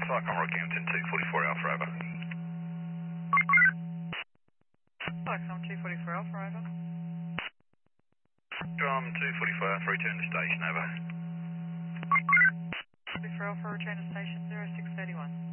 Cyclone Rockhampton 244 Alpha over. Cyclone 244 Alpha over. Drum 244 Alpha, return to station over. 244 Alpha, return to station 0631.